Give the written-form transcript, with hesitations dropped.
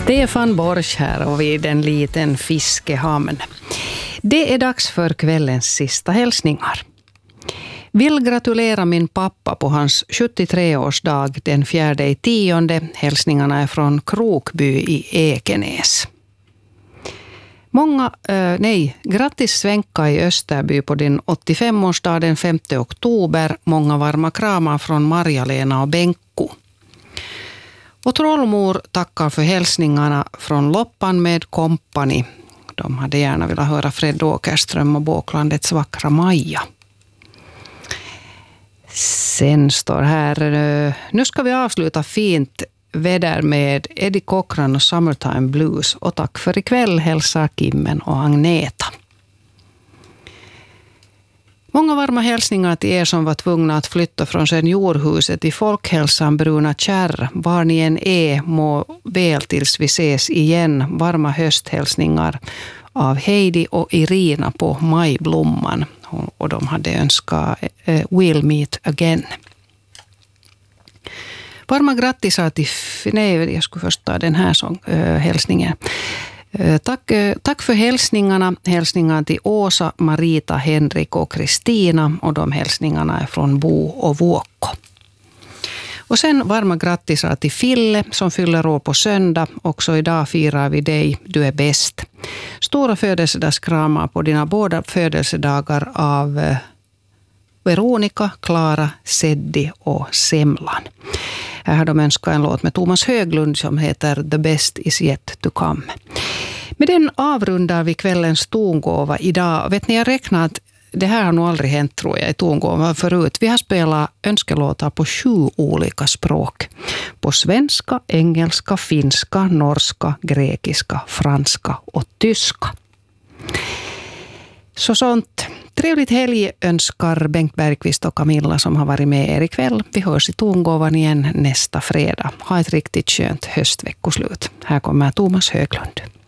Stefan Borsch här och vid en liten fiskehamn. Det är dags för kvällens sista hälsningar. Vill gratulera min pappa på hans 73-årsdag den 4/10. Hälsningarna är från Krokby i Ekenäs. Grattis Svenka i Österby på din 85-årsdag den 5 oktober. Många varma kramar från Marja-Lena och Benko. Och Trollmor tackar för hälsningarna från Loppan med kompani. De hade gärna velat höra Fred Åkerström och Båklandets vackra Maja. Sen står här, nu ska vi avsluta fint väder med Eddie Cochran och Summertime Blues. Och tack för ikväll, hälsar Kimmen och Agneta. Många varma hälsningar till er som var tvungna att flytta från seniorhuset i Folkhälsan Bruna Kärr. Var ni än är, må väl tills vi ses igen. Varma hösthälsningar av Heidi och Irina på Majblomman. Och de hade önskat We'll meet again. Varma grattisar till... Nej, jag skulle först ta den här hälsningen. Tack för hälsningarna. Hälsningar till Åsa, Marita, Henrik och Kristina. Och de hälsningarna är från Bo och Vuokko. Och sen varma grattisar till Fille som fyller år på söndag. Också idag firar vi dig. Du är bäst. Stora födelsedagskramar på dina båda födelsedagar av Veronica, Klara, Seddi och Semlan. Här har de önskat en låt med Thomas Höglund som heter The Best Is Yet To Come. Med den avrundar vi kvällens tongåva idag. Vet ni, jag räknar att det här har nog aldrig hänt, tror jag, i tongåva förut. Vi har spelat önskelåtar på 7 olika språk. På svenska, engelska, finska, norska, grekiska, franska och tyska. Så sånt. Trevligt helg önskar Bengt Bergqvist och Camilla som har varit med er ikväll. Vi hörs i tongåvan igen nästa fredag. Ha ett riktigt skönt höstveckoslut. Här kommer Thomas Höglund.